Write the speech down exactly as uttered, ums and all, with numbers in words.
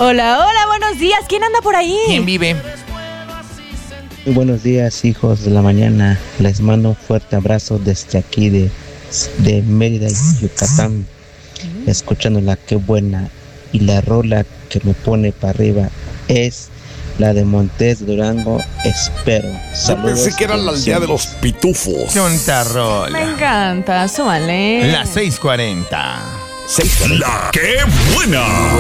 Hola, hola, buenos días. ¿Quién anda por ahí? ¿Quién vive? Muy buenos días, hijos de la mañana. Les mando un fuerte abrazo desde aquí de, de Mérida, Yucatán. Escuchándola, qué buena. Y la rola que me pone para arriba es la de Montes Durango, Espero. Saludos. Yo pensé que era la aldea de los pitufos. Qué bonita Me rola. encanta, súmale. Las seis cuarenta. seis cuarenta. La que buena.